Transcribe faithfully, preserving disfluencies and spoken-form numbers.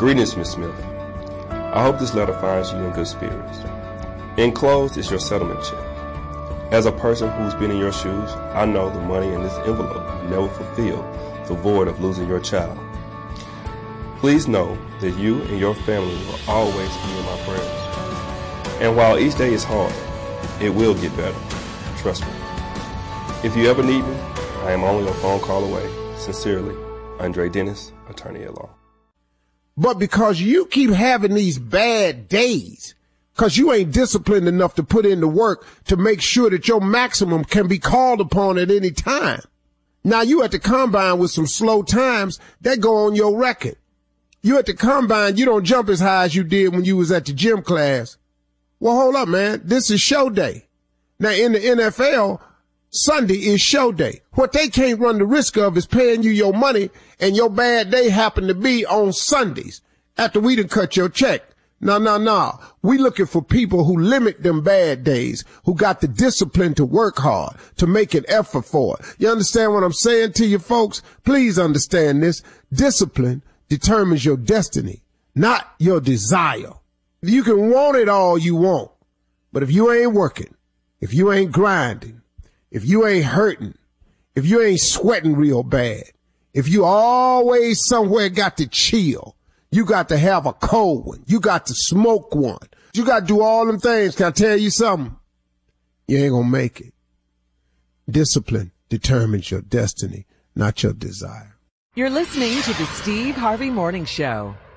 Greetings, Miz Smith. I hope this letter finds you in good spirits. Enclosed is your settlement check. As a person who's been in your shoes, I know the money in this envelope will never fulfill the void of losing your child. Please know that you and your family will always be in my prayers. And while each day is hard, it will get better. Trust me. If you ever need me, I am only a phone call away. Sincerely, Andre Dennis, attorney at law. But because you keep having these bad days, because you ain't disciplined enough to put in the work to make sure that your maximum can be called upon at any time. Now you at the combine with some slow times that go on your record. You at the combine, you don't jump as high as you did when you was at the gym class. Well, hold up, man. This is show day. Now in the N F L, Sunday is show day. What they can't run the risk of is paying you your money and your bad day happen to be on Sundays after we done cut your check. No, no, no. We looking for people who limit them bad days, who got the discipline to work hard, to make an effort for it. You understand what I'm saying to you folks? Please understand this. Discipline determines your destiny, not your desire. You can want it all you want, but if you ain't working, if you ain't grinding, if you ain't hurting, if you ain't sweating real bad, if you always somewhere got to chill, you got to have a cold one, you got to smoke one, you got to do all them things. Can I tell you something? You ain't gonna make it. Discipline determines your destiny, not your desire. You're listening to the Steve Harvey Morning Show.